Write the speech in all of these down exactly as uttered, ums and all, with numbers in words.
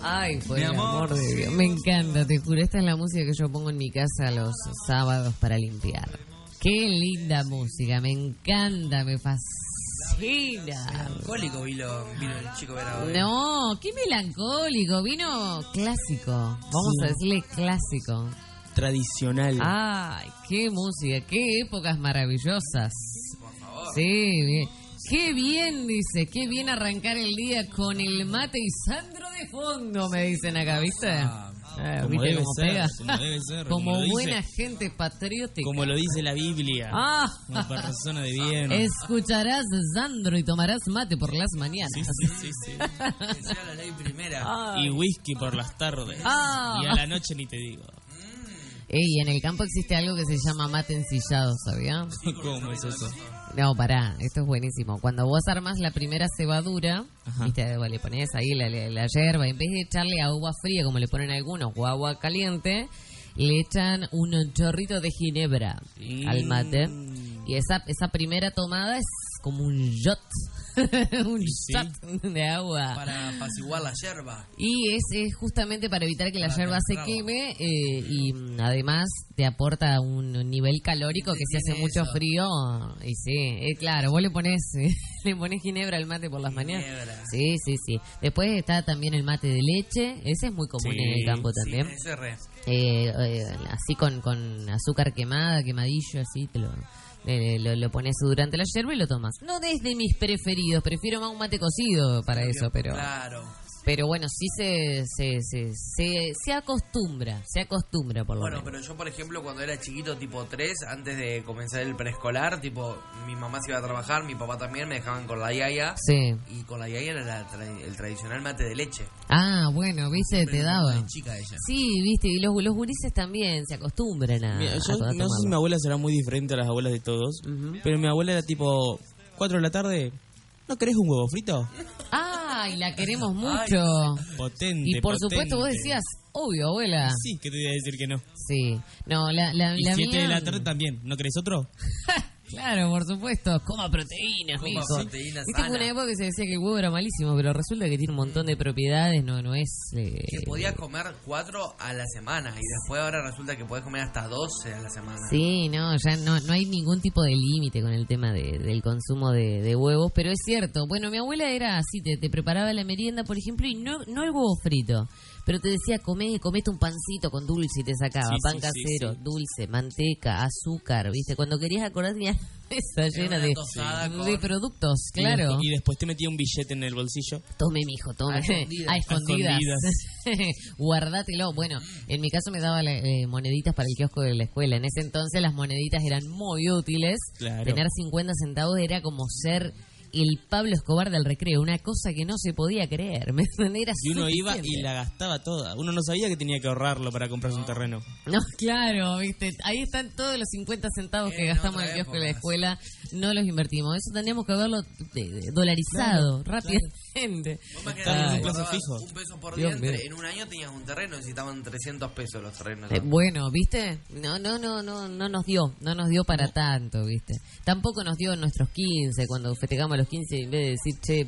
Ay, por el amor de Dios. Me encanta, te juro. Esta es la música que yo pongo en mi casa los sábados para limpiar. Qué linda música, me encanta, me fascina. Melancólico vino, vino el chico Verado. No, qué melancólico, vino clásico. Vamos sí. a decirle clásico. Tradicional. Ay, qué música, qué épocas maravillosas. Por favor. Sí, bien. Qué bien, dice, qué bien arrancar el día con el mate y Sandro de fondo, me dicen acá, ¿viste? Ah, Ah, como, ¿viste debe cómo ser, pega? como debe ser. Como, como buena dice, gente patriótica. Como lo dice la Biblia. Ah. Como persona de bien. Escucharás Sandro y tomarás mate por las mañanas. Sí, sí, sí, sí. Que sea la ley primera. Ah. Y whisky por las tardes. Ah. Y a la noche ni te digo. Ey, en el campo existe algo que se llama mate ensillado, ¿sabía? ¿Cómo es eso? No, pará, esto es buenísimo. Cuando vos armás la primera cebadura, Ajá. viste, vos le pones ahí la, la, la yerba, en vez de echarle agua fría como le ponen algunos o agua caliente, le echan un chorrito de ginebra Mm. al mate. Y esa esa primera tomada es como un shot, un Sí. shot de agua. Para apaciguar la yerba. Y es, es justamente para evitar que la Para yerba se temprano. queme eh, y mm, además te aporta un nivel calórico que si hace Tiene mucho eso. frío, y sí, eh, claro, vos le pones eh, le pones ginebra al mate por las mañanas. Ginebra. Sí, sí, sí. Después está también el mate de leche, ese es muy común Sí, en el campo Sí, también. ese re. Eh, eh, así con, con azúcar quemada, quemadillo, así te lo... eh, lo, lo pones durante la yerba y lo tomas. No desde mis preferidos, prefiero más un mate cocido para eso, pero... Claro. Pero bueno, sí se se, se, se, se acostumbra, se acostumbra por lo Bueno, menos. pero yo, por ejemplo, cuando era chiquito, tipo tres, antes de comenzar el preescolar, tipo, mi mamá se iba a trabajar, mi papá también, me dejaban con la yaya. Sí. Y con la yaya era la tra- el tradicional mate de leche. Ah, bueno, viste, Siempre te era daba. muy chica ella. Sí, viste, y los, los gurises también se acostumbran a, Mira, a yo to- a no sé si mi tomarlo. abuela será muy diferente a las abuelas de todos, Ujú. pero mi abuela era tipo cuatro de la tarde. ¿No querés un huevo frito? Ah, y la queremos mucho. Potente, Y por potente. supuesto vos decías, obvio, abuela. Sí, que te voy a decir que no. Sí. No, la, la, Y la siete mía... de la tarde también. ¿No querés otro? Claro, por supuesto. Coma proteínas, Coma mijo. proteínas Viste que sana. una época que se decía que el huevo era malísimo, pero resulta que tiene un montón de propiedades, no no es... eh, Que podías comer cuatro a la semana y después ahora resulta que podés comer hasta doce a la semana. Sí, no, ya no, no hay ningún tipo de límite con el tema de, del consumo de, de huevos, pero es cierto. Bueno, mi abuela era así, te, te preparaba la merienda, por ejemplo, y no, no el huevo frito, pero te decía, comé, comete un pancito con dulce y te sacaba Sí, pan sí, casero, sí, sí. dulce, manteca, azúcar, ¿viste? Cuando querías acordar tenías esa Era llena una de, tostada de con- productos, Y claro. después- Y después te metía un billete en el bolsillo. Tome, mijo, tome. A escondidas. A escondidas. A Guardátelo. Bueno, en mi caso me daba eh, moneditas para el kiosco de la escuela. En ese entonces las moneditas eran muy útiles. Claro. Tener cincuenta centavos era como ser el Pablo Escobar del recreo. Una cosa que no se podía creer. ¿Me entendés? Era Y uno iba y suficiente. la gastaba toda. Uno no sabía que tenía que ahorrarlo para comprarse un terreno. No, claro, viste. Ahí están todos los cincuenta centavos que En gastamos en otra el kiosco de la época, escuela. No los invertimos. Eso tendríamos que haberlo de- de- dolarizado Claro, rápidamente. Vos imaginate Estaba en que un plazo guardabas fijo. un peso por Dios día, mío. entre- en un año tenías un terreno, necesitaban trescientos pesos los terrenos. Eh, bueno, ¿viste? No, no, no, no, no nos dio, no nos dio para tanto, ¿viste? Tampoco nos dio en nuestros quince, cuando festejamos los quince, en vez de decir, che,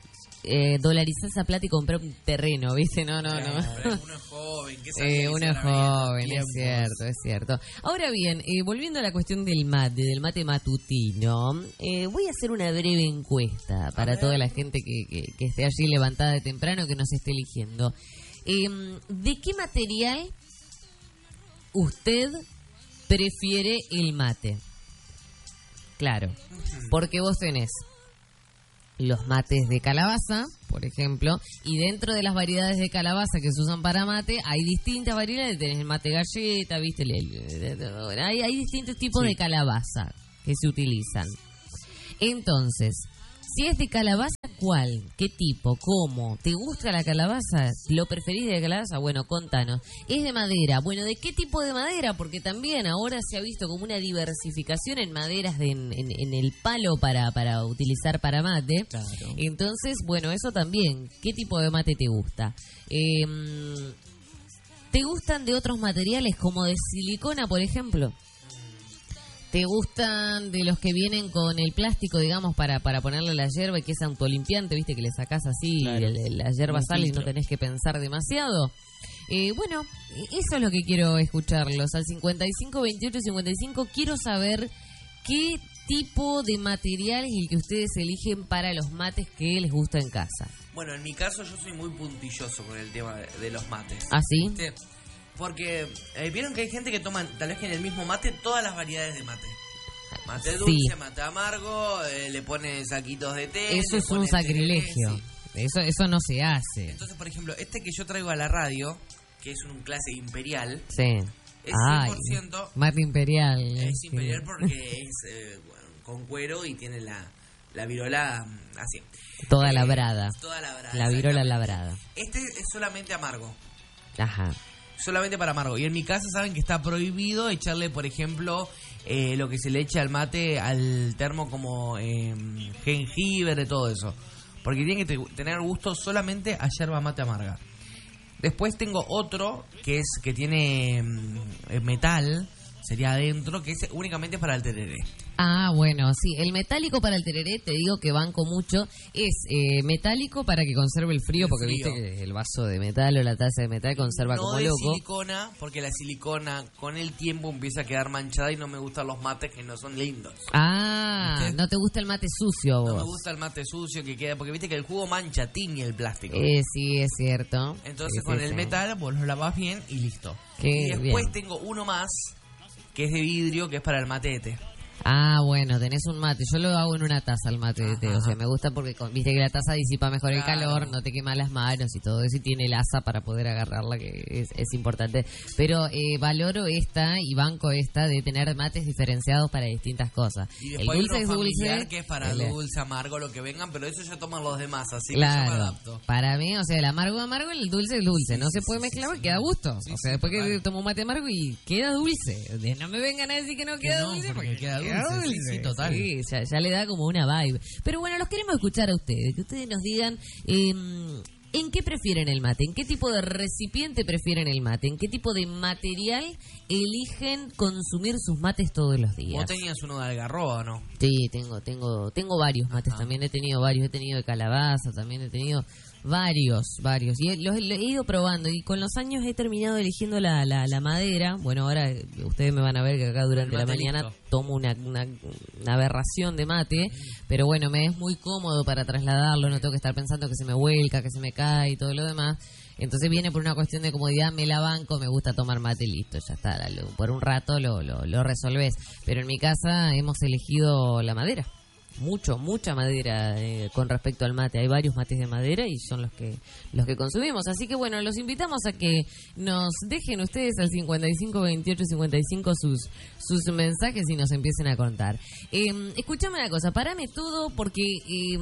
eh, dolarizar esa plata y comprar un terreno, ¿viste? No, no, no. Pero uno es joven, ¿qué sabía Eh, que uno se es la veía todo el joven, es tiempo? cierto, es cierto. Ahora bien, eh, volviendo a la cuestión del mate, del mate matutino, eh, voy a hacer una breve encuesta para toda la gente que, que, que esté allí levantada de temprano, que nos esté eligiendo. Eh, ¿De qué material usted prefiere el mate? Claro, porque vos tenés los mates de calabaza, por ejemplo, y dentro de las variedades de calabaza que se usan para mate, hay distintas variedades. Tenés el mate galleta, ¿viste? El- el- el- Hay, hay distintos tipos Sí. de calabaza que se utilizan. Entonces, si es de calabaza, ¿cuál? ¿Qué tipo? ¿Cómo? ¿Te gusta la calabaza? ¿Lo preferís de calabaza? Bueno, contanos. ¿Es de madera? Bueno, ¿de qué tipo de madera? Porque también ahora se ha visto como una diversificación en maderas de, en, en- en el palo para, para utilizar para mate. Claro. Entonces, bueno, eso también. ¿Qué tipo de mate te gusta? Eh, ¿Te gustan de otros materiales como de silicona, por ejemplo? ¿Te gustan de los que vienen con el plástico, digamos, para, para ponerle la yerba y que es autolimpiante, viste, que le sacás así Claro. y el- la yerba Un sale y filtro. no tenés que pensar demasiado? Eh, bueno, eso es lo que quiero escucharlos. Al cincuenta y cinco veintiocho cincuenta y cinco quiero saber qué tipo de material es el que ustedes eligen para los mates que les gusta en casa. Bueno, en mi caso yo soy muy puntilloso con el tema de, de los mates. ¿Ah, sí? ¿Viste? Porque eh, vieron que hay gente que toma, tal vez que en el mismo mate, todas las variedades de mate. Mate Sí. dulce, mate amargo, eh, le pone saquitos de té. Eso le es pone un sacrilegio. tereré, sí. Eso, eso no se hace. Entonces, por ejemplo, este que yo traigo a la radio, que es un clase imperial, Sí. es Ay, cien por ciento mate imperial. es este. imperial porque es eh, bueno, con cuero y tiene la, la virola mm, así. Toda Eh, labrada. Toda labrada. La virola exactamente. labrada. Este es solamente amargo. Ajá. Solamente para amargo. Y en mi casa saben que está prohibido echarle, por ejemplo, eh, lo que se le echa al mate, al termo como eh, jengibre, todo eso. Porque tiene que te- tener gusto solamente a yerba mate amarga. Después tengo otro que es que tiene mm, eh, metal, sería adentro, que es únicamente para el tereré. Ah, bueno, sí. El metálico para el tereré, te digo que banco mucho. Es eh, metálico para que conserve el frío, El porque frío. viste que el vaso de metal o la taza de metal conserva No como de loco. silicona, porque la silicona con el tiempo empieza a quedar manchada y no me gustan los mates que no son lindos. Ah, ¿Viste? no te gusta el mate sucio a No vos. me gusta el mate sucio que queda, porque viste que el jugo mancha, tiñe el plástico. Eh, sí, es cierto. Entonces Sí, con sí, el sí. metal vos lo lavás bien y listo. Qué y después bien. tengo uno más, que es de vidrio, que es para el mate de té. Ah, bueno, tenés un mate. Yo lo hago en una taza el mate de té. O sea, me gusta porque con- viste que la taza disipa mejor el Claro. calor, no te quema las manos y todo eso. Y tiene el asa para poder agarrarla, que es, es importante. Pero eh, valoro esta y banco esta de tener mates diferenciados para distintas cosas. Y El después dulce hay es uno familiar dulce. que es para el- dulce, amargo, lo que vengan, pero eso ya toman los demás, así que yo me Claro, adapto. para mí, o sea, el amargo amargo y el dulce es dulce. No se puede mezclar porque queda a gusto. Sí, o sí, sea, después que total. tomo un mate amargo y queda dulce. De- No me vengan a decir que no Que queda no, dulce porque porque queda dulce, sí, sí, total. Sí, ya, ya le da como una vibe. Pero bueno, los queremos escuchar a ustedes. Que ustedes nos digan eh, en qué prefieren el mate, en qué tipo de recipiente prefieren el mate, en qué tipo de material eligen consumir sus mates todos los días. ¿Vos tenías uno de algarroba o no? Sí, tengo, tengo, tengo varios mates Ah. también, he tenido varios, he tenido de calabaza, también he tenido varios, varios, y he- los, los he ido probando y con los años he terminado eligiendo la, la, la madera. Bueno, ahora eh, ustedes me van a ver que acá durante El la mate mañana listo. tomo una, una, una aberración de mate, pero bueno, me es muy cómodo para trasladarlo, no tengo que estar pensando que se me vuelca, que se me cae y todo lo demás. Entonces viene por una cuestión de comodidad, me la banco, me gusta tomar mate y listo, ya está, lo- por un rato lo, lo, lo resolvés. Pero en mi casa hemos elegido la madera, mucho, mucha madera eh, con respecto al mate. Hay varios mates de madera y son los que los que consumimos. Así que bueno, los invitamos a que nos dejen ustedes al cincuenta y cinco veintiocho cincuenta y cinco sus, sus mensajes y nos empiecen a contar. Eh, escuchame una cosa, parame todo porque eh,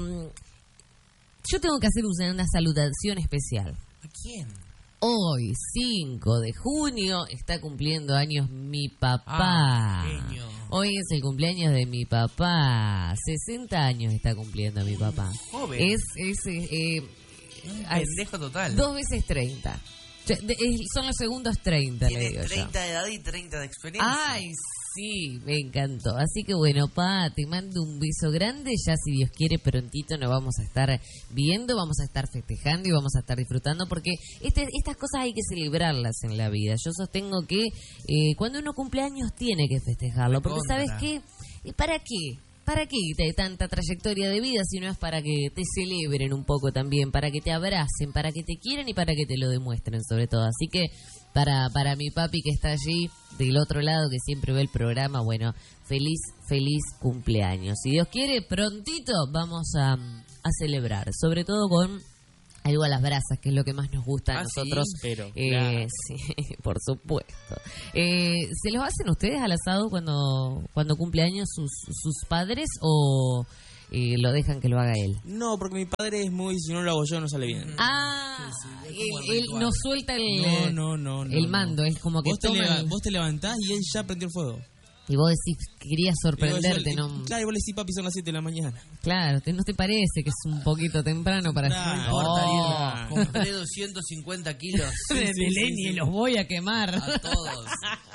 yo tengo que hacer una una salutación especial. ¿A quién? Hoy, cinco de junio, está cumpliendo años mi papá. Ah, genio. Hoy es el cumpleaños de mi papá. sesenta años está cumpliendo mi papá. Joven. Es, es eh, eh, Un as- pendejo total. dos veces treinta. Yo- de- es- son los segundos treinta, le Tiene digo yo. treinta de edad y treinta de experiencia. Ay, sí, me encantó. Así que bueno, pa, te mando un beso grande. Ya si Dios quiere, prontito nos vamos a estar viendo, vamos a estar festejando y vamos a estar disfrutando porque este, estas cosas hay que celebrarlas en la vida. Yo sostengo que eh, cuando uno cumple años tiene que festejarlo. Porque Recontra. ¿sabes qué? Eh, ¿Para qué? ¿Para qué de tanta trayectoria de vida si no es para que te celebren un poco también, para que te abracen, para que te quieran y para que te lo demuestren sobre todo? Así que para, para mi papi que está allí del otro lado, que siempre ve el programa, bueno, feliz, feliz cumpleaños. Si Dios quiere, prontito vamos a, a celebrar, sobre todo con algo a las brasas, que es lo que más nos gusta a Ah, ¿sí? nosotros. Pero, Eh, claro. sí, por supuesto. Eh, ¿Se los hacen ustedes al asado cuando cuando cumple años sus, sus padres o eh, lo dejan que lo haga él? No, porque mi padre es muy, si no lo hago yo no sale bien. Ah, Sí, sí, es él, como el él ritual. no suelta el, No, no, no, no, el no. mando, es como que Vos te, toma leva- el- vos te levantás y él ya prendió el fuego. y vos decís que querías sorprenderte, Y vos- ¿no? Claro, y vos le decís, papi, son las siete de la mañana. Claro, te- ¿no te parece que es un poquito temprano para No hacer? importa, Oh. Lila. Compré doscientos cincuenta kilos de sí, Belén sí, y sí. los voy a quemar. a todos.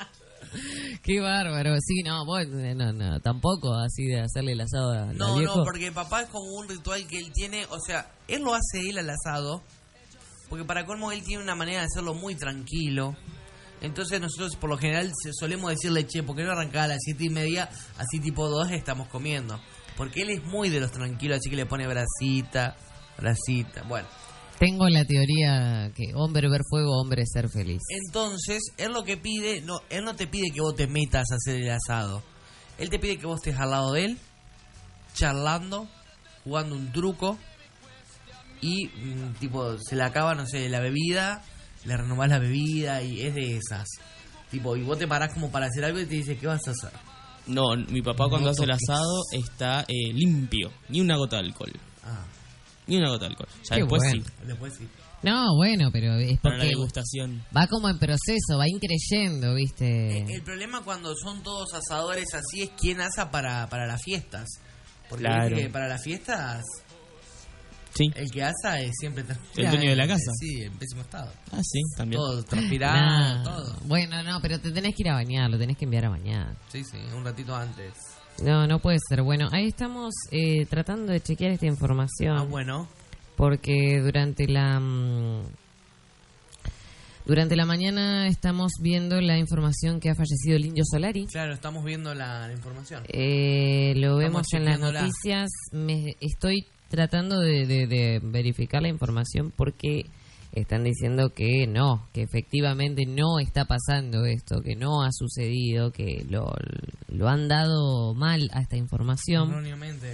Qué bárbaro. Sí, no, bueno, no, no, tampoco así de hacerle el asado a No, viejo. no, porque papá es como un ritual que él tiene, o sea, él lo hace él al asado, porque para colmo él tiene una manera de hacerlo muy tranquilo. Entonces nosotros por lo general solemos decirle, che, ¿por qué no arrancaba a las siete y media? Así tipo dos estamos comiendo. Porque él es muy de los tranquilos, así que le pone brasita, brasita, bueno. Tengo la teoría que hombre ver fuego, hombre ser feliz. Entonces, él lo que pide, no, él no te pide que vos te metas a hacer el asado. Él te pide que vos estés al lado de él, charlando, jugando un truco y mm, tipo se le acaba, no sé, la bebida, le renovás la bebida y es de esas. Tipo, y vos te parás como para hacer algo y te dice, ¿qué vas a hacer? No, mi papá cuando No hace el toques. asado está eh, limpio, ni una gota de alcohol. Ah, Ni una gota de alcohol. Ya Qué después bueno. sí, después sí. No, bueno, pero es para la porque degustación. va como en proceso, va increyendo, ¿viste? Eh, El problema cuando son todos asadores así es quién asa para, para las fiestas. Porque Claro. viste que para las fiestas Sí. el que asa es siempre El dueño de la casa. Sí, en pésimo estado. Ah, sí, también. Todo transpirado, Nah. todo. Bueno, no, pero te tenés que ir a bañar, lo tenés que enviar a bañar. Sí, sí, un ratito antes. No, no puede ser. Bueno, ahí estamos eh, tratando de chequear esta información. Ah, bueno. Porque durante la mm, durante la mañana estamos viendo la información que ha fallecido el Indio Solari. Claro, estamos viendo la, la información. Eh, lo vemos en las chequeándola. noticias. Me estoy tratando de, de- de verificar la información porque están diciendo que no, que efectivamente no está pasando esto, que no ha sucedido, que lo, lo han dado mal a esta información. Erróneamente.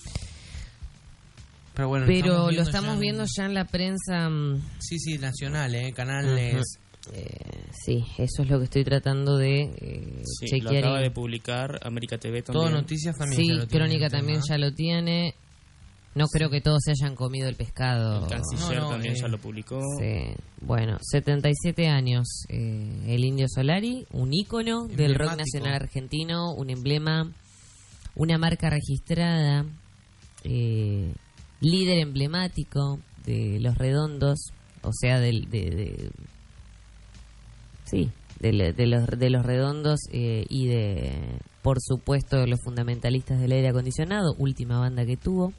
Pero bueno, Pero lo ya estamos en- viendo ya en la prensa. mm, Sí, sí, nacional, ¿eh? Canales. eh, sí, eso es lo que estoy tratando de eh, Sí, lo chequear. acaba y- de publicar América T V Todo también. noticias también. Sí, ya lo tiene Crónica el tema. también ya lo tiene. No creo que todos se hayan comido el pescado. El canciller No, no, también eh, ya lo publicó. Sí. Bueno, setenta y siete años. eh, el Indio Solari, un ícono del rock Emblemático. nacional argentino, un emblema, una marca registrada, eh, líder emblemático de Los Redondos, o sea, del, de, de- sí, de, le- de los, de los Redondos eh, y de, por supuesto, de los fundamentalistas del aire acondicionado, última banda que tuvo.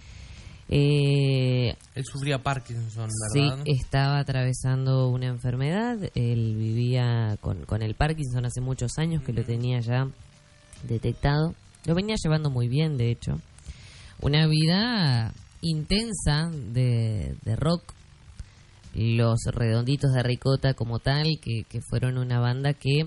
Eh, Él sufría Parkinson, Sí, ¿verdad? estaba atravesando una enfermedad. Él vivía con, con el Parkinson hace muchos años, que lo tenía ya detectado. Lo venía llevando muy bien, de hecho. Una vida intensa de, de rock. Los Redonditos de Ricota como tal, que, que fueron una banda que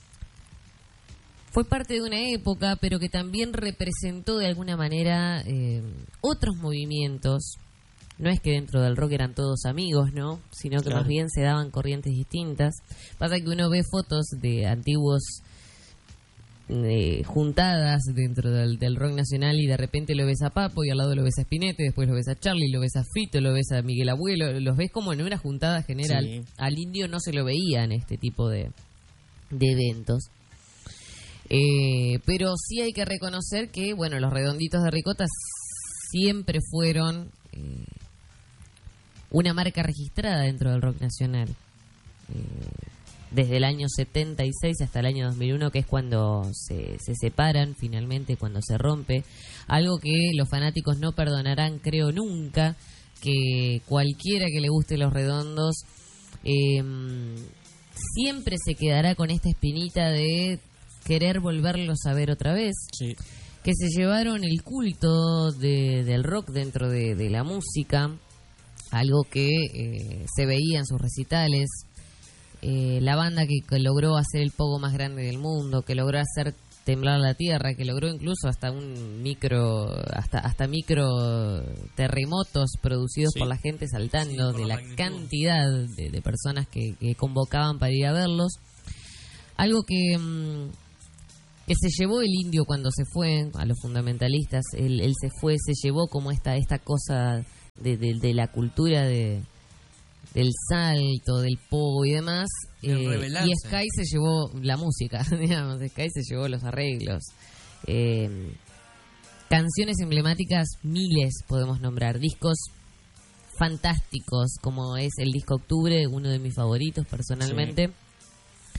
fue parte de una época, pero que también representó de alguna manera eh, otros movimientos. No es que dentro del rock eran todos amigos, ¿no? Sino que Claro. más bien se daban corrientes distintas. Pasa que uno ve fotos de antiguos eh, juntadas dentro del, del rock nacional y de repente lo ves a Papo y al lado lo ves a Spinetta, después lo ves a Charlie, lo ves a Fito, lo ves a Miguel Abuelo, los ves como en una juntada general. Sí. Al Indio no se lo veía en este tipo de, de eventos. Eh, pero sí hay que reconocer que, bueno, los Redonditos de Ricota siempre fueron eh, una marca registrada dentro del rock nacional. Eh, desde el año setenta y seis hasta el año dos mil uno, que es cuando se, se separan finalmente, cuando se rompe. Algo que los fanáticos no perdonarán, creo, nunca, que cualquiera que le guste Los Redondos eh, siempre se quedará con esta espinita de querer volverlos a ver otra vez, Sí. que se llevaron el culto de, del rock dentro de, de la música, algo que eh, se veía en sus recitales, eh, la banda que, que logró hacer el pogo más grande del mundo, que logró hacer temblar la tierra, que logró incluso hasta un micro, hasta hasta micro terremotos producidos Sí. por la gente saltando, Sí, por de la la magnitud. cantidad de, de personas que, que convocaban para ir a verlos. Algo que, mm, que se llevó el Indio cuando se fue a los fundamentalistas. Él, él se fue, se llevó como esta esta cosa de, de, de la cultura de del salto, del pogo y demás. Del eh, rebelarse. y Sky se llevó la música, digamos. Sky se llevó los arreglos. Eh, canciones emblemáticas, miles podemos nombrar. Discos fantásticos, como es el disco Octubre, uno de mis favoritos personalmente.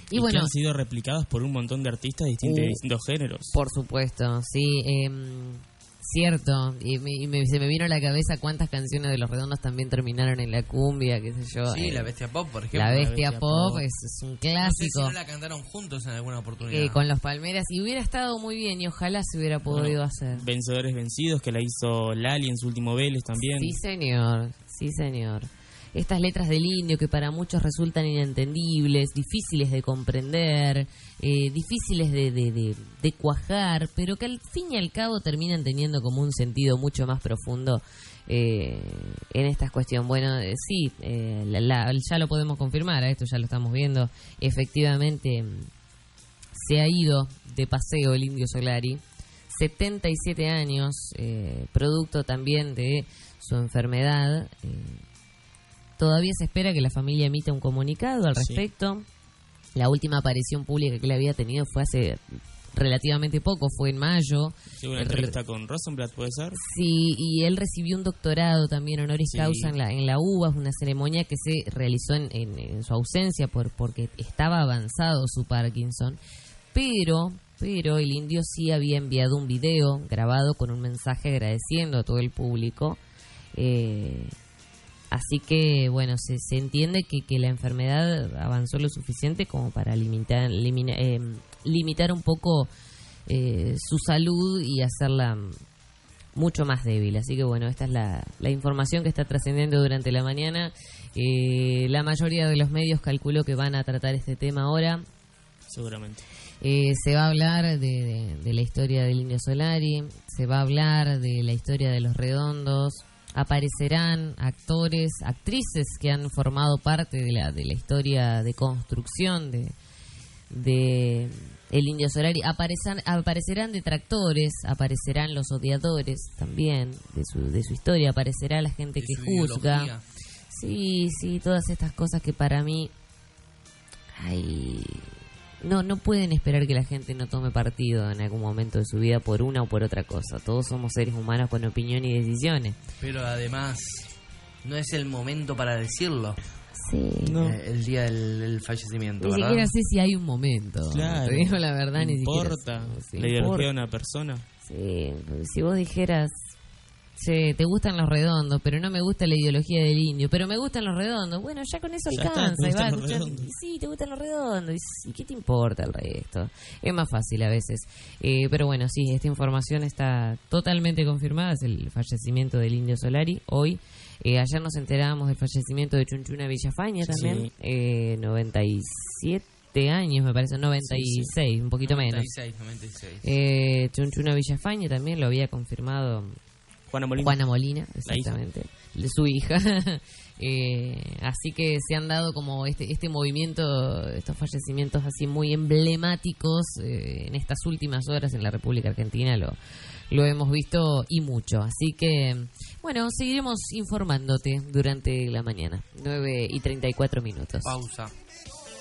Y, y bueno, que han sido replicadas por un montón de artistas de distintos, uh, de distintos géneros. por supuesto, sí. Eh, cierto, y, me, y me- se me vino a la cabeza cuántas canciones de Los Redondos también terminaron en la cumbia, qué sé yo. Sí, eh, La Bestia Pop, por ejemplo. La Bestia, Bestia Pop, Pop. Es, es un No sé si clásico. no la cantaron juntos en alguna oportunidad. eh, con los Palmeras, y hubiera estado muy bien, y ojalá se hubiera podido Bueno, hacer. Vencedores Vencidos, que la hizo Lali en su último Vélez también. Sí, señor, sí, señor. Estas letras del indio que para muchos resultan inentendibles, difíciles de comprender, eh, difíciles de, de, de, de cuajar, pero que al fin y al cabo terminan teniendo como un sentido mucho más profundo eh, en esta cuestión. Bueno, eh, sí, eh, la- la- ya lo podemos confirmar, a esto ya lo estamos viendo. Efectivamente, mm, se ha ido de paseo el Indio Solari, setenta y siete años, eh, producto también de su enfermedad. eh, Todavía se espera que la familia emita un comunicado al Sí. respecto. La última aparición pública que él había tenido fue hace relativamente poco, fue en mayo. Sí, una entrevista con Rosenblatt, ¿puede ser? Sí, y él recibió un doctorado también honoris Sí. causa en la, en la U B A, una ceremonia que se realizó en, en- en su ausencia por porque estaba avanzado su Parkinson. Pero, pero el indio sí había enviado un video grabado con un mensaje agradeciendo a todo el público. Eh, Así que, bueno, se, se entiende que, que la enfermedad avanzó lo suficiente como para limitar, limina- eh, limitar un poco eh, su salud y hacerla mm, mucho más débil. Así que, bueno, esta es la, la información que está trascendiendo durante la mañana. Eh, la mayoría de los medios calculó que van a tratar este tema ahora. Seguramente. Eh, se va a hablar de, de- de la historia del Indio Solari, se va a hablar de la historia de Los Redondos, aparecerán actores, actrices que han formado parte de la, de la historia de construcción de, de el Indio Solari, aparecerán, aparecerán detractores, aparecerán los odiadores también de su, de su historia, aparecerá la gente De que su juzga. ideología. Sí, sí, todas estas cosas que para mí... Ay, no, no pueden esperar que la gente no tome partido en algún momento de su vida por una o por otra cosa. Todos somos seres humanos con opinión y decisiones. Pero además, no es el momento para decirlo. Sí. No. eh, el día del, del fallecimiento, Ni ¿verdad? siquiera sé si hay un momento. Claro. Te digo la verdad, ni ¿Importa siquiera sé. Sí, la ideología importa. de una persona? Sí, si vos dijeras, che, te gustan los redondos, pero no me gusta la ideología del indio, pero me gustan los redondos, bueno, ya con eso Ya está, alcanza. te y gustan va, los escuchás, redondos. y sí, te gustan los redondos, y, y ¿qué te importa el resto? Es más fácil a veces. Eh, pero bueno, sí, esta información está totalmente confirmada, es el fallecimiento del Indio Solari hoy. Eh, ayer nos enterábamos del fallecimiento de Chunchuna Villafaña Sí, también, sí. eh, noventa y siete años me parece, noventa y seis, un poquito menos. noventa y seis, noventa y seis. Eh, Chunchuna Villafaña también lo había confirmado Juana Molina. Juana Molina, La hija. exactamente, de su hija. Eh, así que se han dado como este este movimiento, estos fallecimientos así muy emblemáticos eh, en estas últimas horas en la República Argentina, lo, lo hemos visto y mucho. Así que, bueno, seguiremos informándote durante la mañana, nueve y treinta y cuatro minutos. Pausa.